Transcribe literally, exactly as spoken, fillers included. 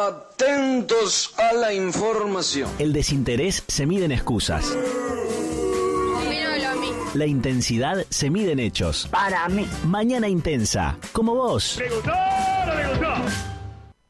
Atentos a la información. El desinterés se mide en excusas. La intensidad se mide en hechos. Para mí. Mañana intensa, como vos. ¿Le gustó o no le gustó?